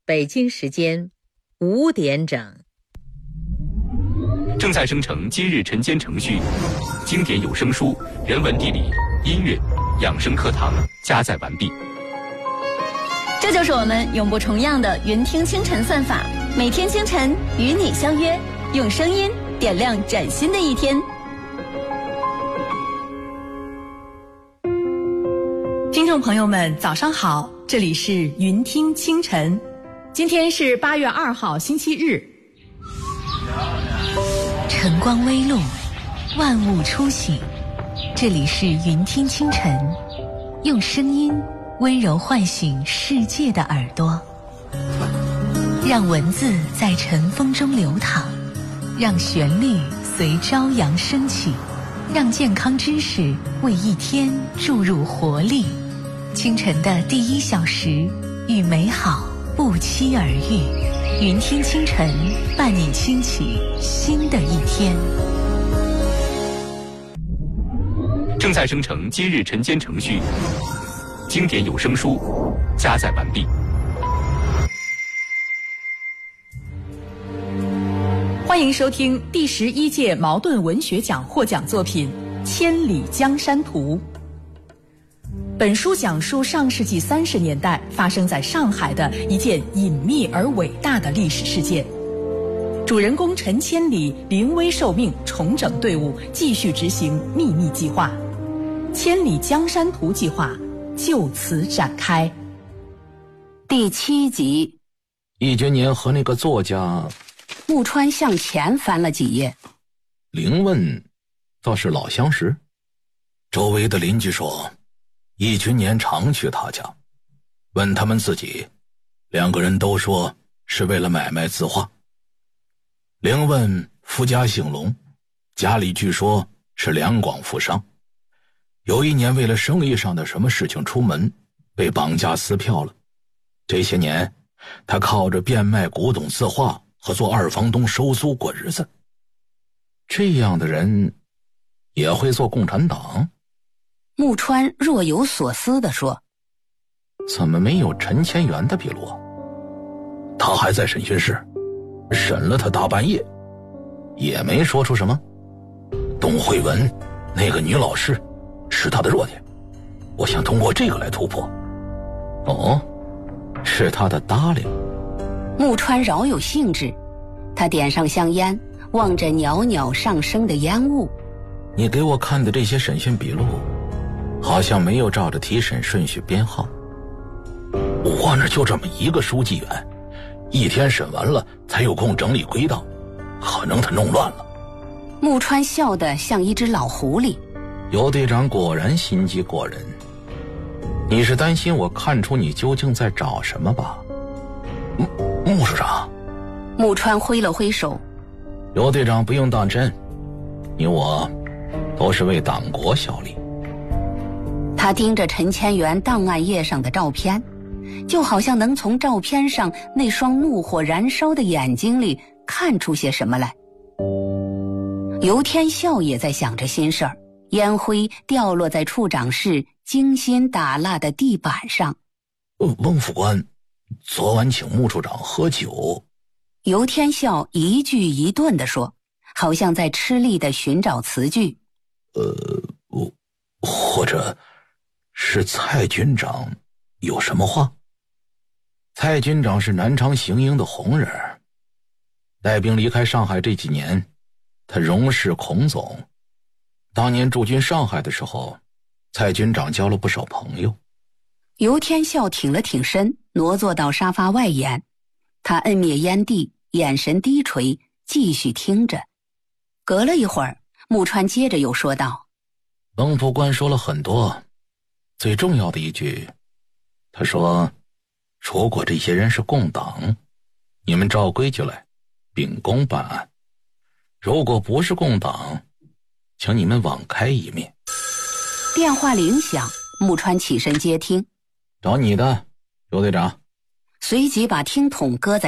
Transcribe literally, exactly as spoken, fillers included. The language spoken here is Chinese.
北京时间五点整。 正在生成今日晨间程序，经典有声书、人文地理、音乐、养生课堂加载完毕。 这就是我们永不重样的云听清晨算法，每天清晨与你相约，用声音点亮崭新的一天。 听众朋友们，早上好，这里是云听清晨，今天是八月二号，星期日。 晨光微露，万物初醒，这里是云听清晨，用声音温柔唤醒世界的耳朵，让文字在晨风中流淌，让旋律随朝阳升起，让健康知识为一天注入活力。清晨的第一小时，与美好不期而遇。云听清晨，伴你轻启新的一天。 正在生成今日晨间程序，经典有声书加载完毕。 欢迎收听第十一届茅盾文学奖获奖作品《千里江山图》。本书讲述上世纪三十年代发生在上海的一件隐秘而伟大的历史事件。主人公陈千里临危受命，重整队伍，继续执行秘密计划。千里江山图计划就此展开。 第七集， 易觉年和那个作家木川向前翻了几页。 灵问倒是老相识，周围的邻居说易觉年常去他家，问他们自己，两个人都说是为了买卖字画。灵问夫家姓龙，家里据说是两广富商，有一年为了生意上的什么事情出门，被绑架撕票了。这些年他靠着变卖古董字画和做二房东收租过日子。这样的人也会做共产党？ 木川若有所思地说， 怎么没有陈千元的笔录？他还在审讯室，审了他大半夜，也没说出什么。董慧文那个女老师是他的弱点，我想通过这个来突破。哦，是他的搭领。 木川饶有兴致，他点上香烟，望着袅袅上升的烟雾。 你给我看的这些审讯笔录好像没有照着提审顺序编号，我那就这么一个书记员，一天审完了才有空整理归档，可能他弄乱了。 木川笑得像一只老狐狸。 尤队长果然心机过人，你是担心我看出你究竟在找什么吧？木木署长。 木川挥了挥手， 尤队长不用当真，你我都是为党国效力。 他盯着陈千元档案页上的照片，就好像能从照片上那双怒火燃烧的眼睛里看出些什么来。尤天笑也在想着心事儿，烟灰掉落在处长室精心打蜡的地板上。 翁副官昨晚请穆处长喝酒。 尤天笑一句一顿地说，好像在吃力地寻找词句。 呃，或者是蔡军长有什么话？蔡军长是南昌行营的红人，带兵离开上海这几年，他荣视孔总。当年驻军上海的时候，蔡军长交了不少朋友。 尤天笑挺了挺身，挪坐到沙发外沿，他摁灭烟蒂，眼神低垂，继续听着。隔了一会儿，木川接着又说道， 翁副官说了很多，最重要的一句，他说如果这些人是共党，你们照规矩来秉公办案，如果不是共党，请你们网开一面。 电话铃响，木川起身接听。 找你的，尤队长。 随即把听筒搁在